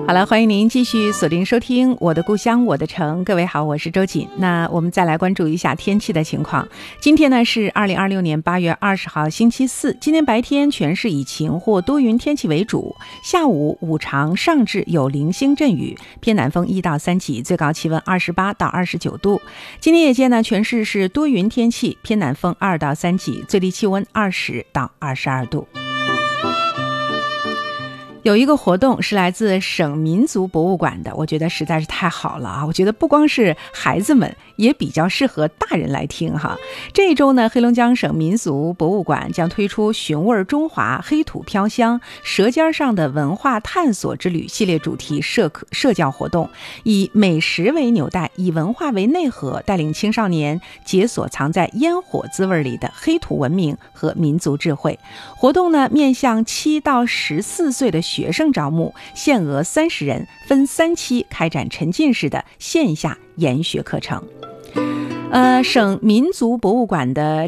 好了，欢迎您继续锁定收听我的故乡我的城。各位好，我是周瑾。那我们再来关注一下天气的情况。今天呢是2026年8月20号星期四，今天白天全市以晴或多云天气为主，下午午长上至有零星阵雨，偏南风1到3级，最高气温28到29度。今天夜间呢全市是多云天气，偏南风2到3级，最低气温20到22度。有一个活动是来自省民族博物馆的，我觉得实在是太好了啊！我觉得不光是孩子们，也比较适合大人来听哈。这一周呢，黑龙江省民族博物馆将推出寻味中华、黑土飘香、舌尖上的文化探索之旅系列主题社教活动，以美食为纽带，以文化为内核，带领青少年解锁藏在烟火滋味里的黑土文明和民族智慧。活动呢，面向7到14岁的学生招募，限额30人，分3期开展沉浸式的线下研学课程。省民族博物馆的